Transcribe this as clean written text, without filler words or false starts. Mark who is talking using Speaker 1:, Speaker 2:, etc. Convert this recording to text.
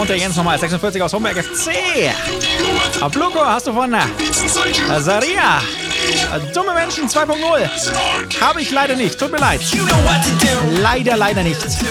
Speaker 1: Und der Jens nochmal 46 aus Homberg FC. Abluko hast du von Saria. Dumme Menschen 2.0. Habe ich leider nicht. Tut mir leid. Leider nicht.